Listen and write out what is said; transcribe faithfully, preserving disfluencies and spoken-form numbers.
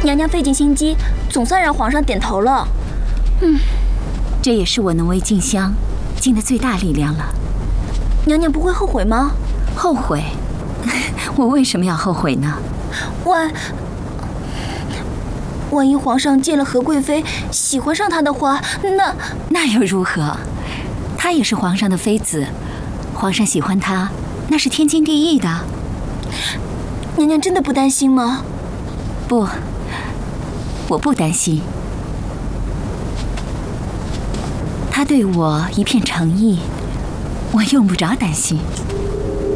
娘娘费尽心机，总算让皇上点头了。 嗯，这也是我能为静香尽的最大力量了。 娘娘不会后悔吗？ 后悔？我为什么要后悔呢？ 万万一皇上见了何贵妃，喜欢上她的话，那那又如何？她也是皇上的妃子，皇上喜欢她，那是天经地义的。 娘娘真的不担心吗？ 不，我不担心。他对我一片诚意，我用不着担心。